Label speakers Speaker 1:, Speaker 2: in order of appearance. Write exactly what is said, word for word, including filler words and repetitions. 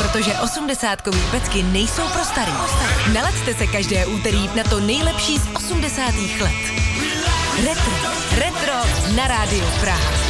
Speaker 1: protože osmdesátkový pecky nejsou pro starý. Nalaďte se každé úterý na to nejlepší z osmdesátých let. Retro, retro na Rádiu Praha.